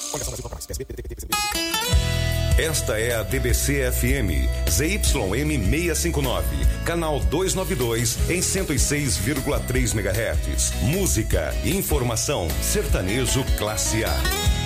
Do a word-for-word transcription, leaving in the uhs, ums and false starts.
Esta é a D B C F M, Z Y M seiscentos e cinquenta e nove, canal duzentos e noventa e dois, em cento e seis vírgula três megahertz. Música, informação, sertanejo classe A.